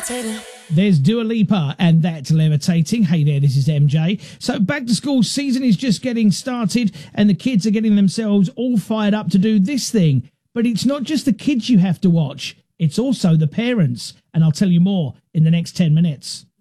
There's Dua Lipa, and that's Levitating. Hey there, this is MJ. So back to school season is just getting started, and the kids are getting themselves all fired up to do this thing. But it's not just the kids you have to watch, it's also the parents. And I'll tell you more in the next 10 minutes.